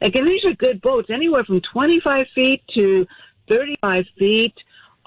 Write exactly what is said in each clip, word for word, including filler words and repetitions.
Like, and these are good boats, anywhere from twenty-five feet to thirty-five feet,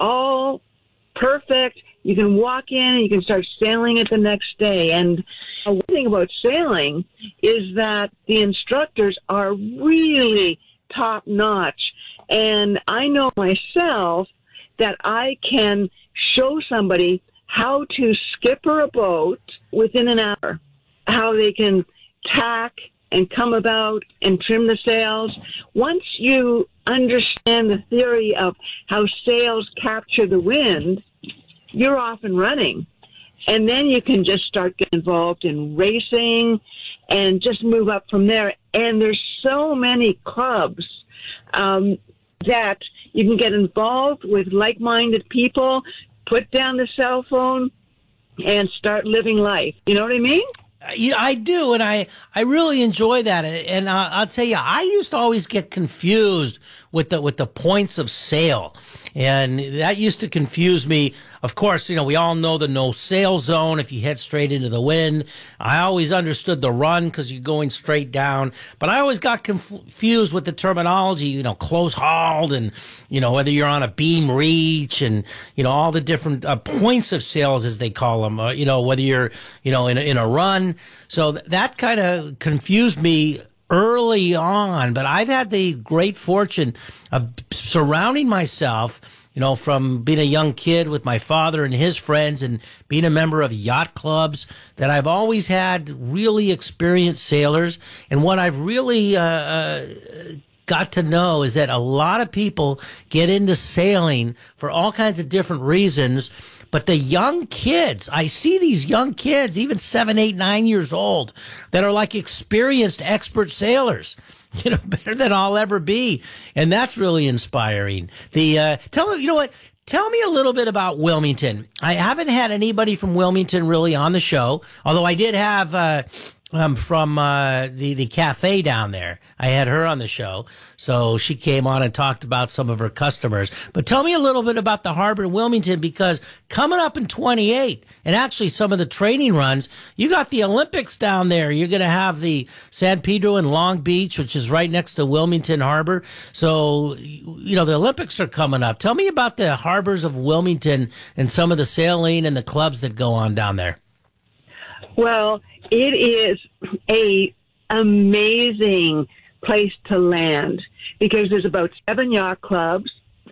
all perfect. You can walk in and you can start sailing it the next day. And one thing about sailing is that the instructors are really top-notch. And I know myself that I can show somebody how to skipper a boat within an hour, how they can tack and come about and trim the sails. Once you understand the theory of how sails capture the wind, you're off and running. And then you can just start getting involved in racing and just move up from there. And there's so many clubs um, that you can get involved with like-minded people, put down the cell phone, and start living life. You know what I mean? Yeah, I do, and I, I really enjoy that. And uh, I'll tell you, I used to always get confused with the with the points of sail, and that used to confuse me. Of course, you know, we all know the no sail zone if you head straight into the wind. I always understood the run because you're going straight down, but I always got confused with the terminology, you know, close hauled and, you know, whether you're on a beam reach and, you know, all the different uh, points of sails as they call them, uh, you know, whether you're, you know, in a, in a run. So th- that kind of confused me early on, but I've had the great fortune of surrounding myself, you know, from being a young kid with my father and his friends and being a member of yacht clubs, that I've always had really experienced sailors. And what I've really uh, uh, got to know is that a lot of people get into sailing for all kinds of different reasons. But the young kids, I see these young kids, even seven, eight, nine years old, that are like experienced expert sailors. You know, better than I'll ever be. And that's really inspiring. The, uh, tell me, you know what? Tell me a little bit about Wilmington. I haven't had anybody from Wilmington really on the show, although I did have, uh, um, from, uh, the, the cafe down there. I had her on the show. So she came on and talked about some of her customers. But tell me a little bit about the harbor in Wilmington, because coming up in twenty-eight, and actually some of the training runs, you got the Olympics down there. You're going to have the San Pedro and Long Beach, which is right next to Wilmington Harbor. So, you know, the Olympics are coming up. Tell me about the harbors of Wilmington and some of the sailing and the clubs that go on down there. Well, it is a amazing place to land because there's about seven yacht clubs.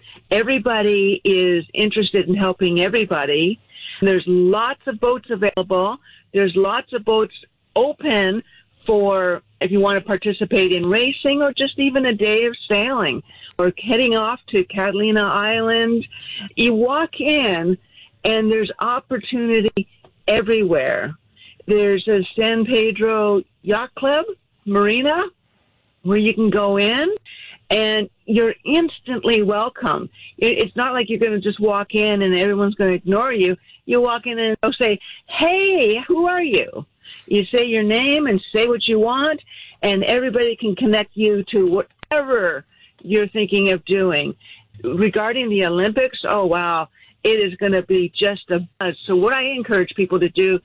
Everybody is interested in helping everybody. There's lots of boats available. There's lots of boats open for if you want to participate in racing or just even a day of sailing or heading off to Catalina Island. You walk in and there's opportunity everywhere. There's a San Pedro Yacht Club Marina where you can go in and you're instantly welcome. It's not like you're going to just walk in and everyone's going to ignore you. You walk in and they'll say, "Hey, who are you?" You say your name and say what you want, and everybody can connect you to whatever you're thinking of doing. Regarding the Olympics, oh, wow. It is going to be just a buzz. So what I encourage people to do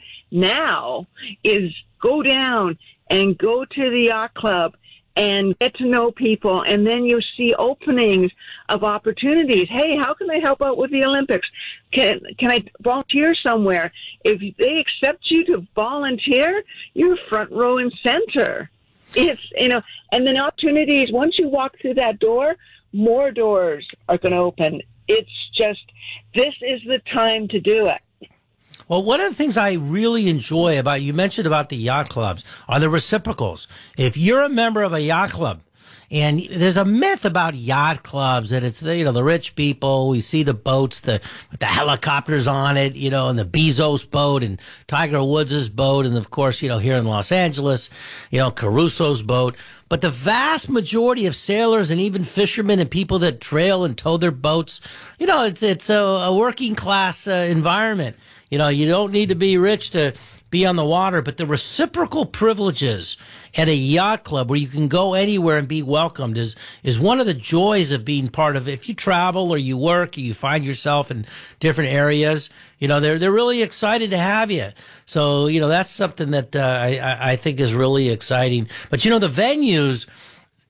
now is go down and go to the yacht club and get to know people. And then you'll see openings of opportunities. Hey, how can I help out with the Olympics? Can, can I volunteer somewhere? If they accept you to volunteer, you're front row and center. It's, you know, and then opportunities, once you walk through that door, more doors are going to open. It's just, this is the time to do it. Well, one of the things I really enjoy about, you mentioned about the yacht clubs, are the reciprocals. If you're a member of a yacht club, and there's a myth about yacht clubs that it's, you know, the rich people, we see the boats, the, with the helicopters on it, you know, and the Bezos boat and Tiger Woods' boat. And of course, you know, here in Los Angeles, you know, Caruso's boat. But the vast majority of sailors and even fishermen and people that trail and tow their boats, you know, it's, it's a, a working class uh, environment. You know, you don't need to be rich to be on the water, but the reciprocal privileges at a yacht club where you can go anywhere and be welcomed is, is one of the joys of being part of it. If you travel or you work or you find yourself in different areas, you know, they're, they're really excited to have you. So, you know, that's something that uh, I, I think is really exciting. But, you know, the venues,